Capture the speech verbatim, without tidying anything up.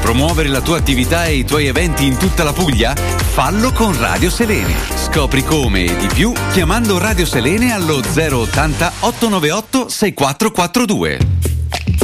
promuovere la tua attività e i tuoi eventi in tutta la Puglia? Fallo con Radio Selene. Scopri come e di più chiamando Radio Selene allo zero ottanta ottocentonovantaotto sessantaquattro quarantadue.